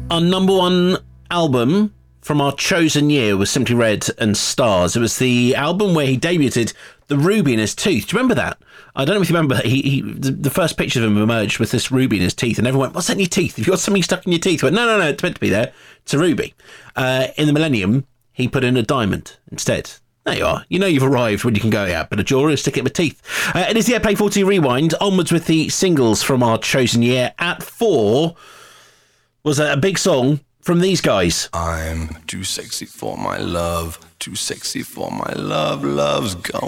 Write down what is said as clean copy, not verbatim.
Our number one album from our chosen year was Simply Red and Stars. It was the album where he debuted the ruby in his tooth. Do you remember that? I don't know if you remember. The first picture of him emerged with this ruby in his teeth, and everyone went, "What's that in your teeth? Have you got something stuck in your teeth?" He went, no, it's meant to be there. It's a ruby. In the Millennium, he put in a diamond instead. There you are. You know you've arrived when you can go, yeah, but a jewellery, stick it in my teeth. It is the Airplay 40 Rewind. Onwards with the singles from our chosen year. At 4 was a big song from these guys. I'm too sexy for my love, too sexy for my love, love's gone.